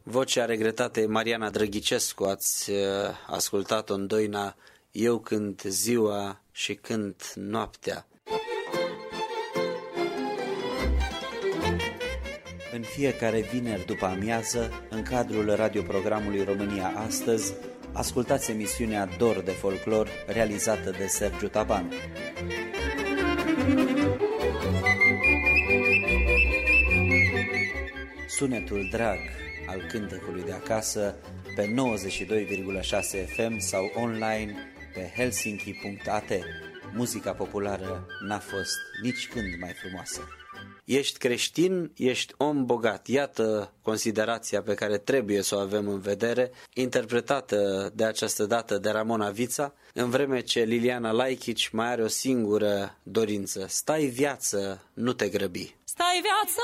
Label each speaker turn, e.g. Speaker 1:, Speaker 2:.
Speaker 1: Vocea regretată e Mariana Drăghicescu, ați ascultat-o în Doina Eu cânt ziua și cânt noaptea. În fiecare vineri după amiază, în cadrul radioprogramului România Astăzi, ascultați emisiunea Dor de Folclor, realizată de Sergiu Taban. Sunetul drag al cântecului de acasă pe 92,6 FM sau online pe helsinki.at. Muzica populară n-a fost nici când mai frumoasă. Ești creștin, ești om bogat. Iată considerația pe care trebuie să o avem în vedere, interpretată de această dată de Ramona Vița, în vreme ce Liliana Laichici mai are o singură dorință: stai viață, nu te grăbi.
Speaker 2: Stai viață,